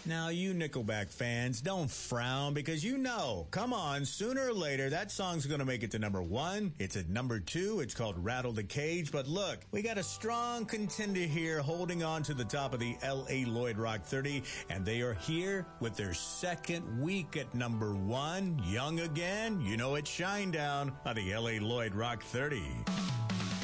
Now, you Nickelback fans, don't frown because you know, come on, sooner or later, that song's going to make it to number 1. It's at number 2. It's called Rattle the Cage. But look, we got a strong contender here holding on to the top of the L.A. Lloyd Rock 30, and they are here with their second week at number 1. Young Again, you know it's Shinedown on the L.A. Lloyd Rock 30.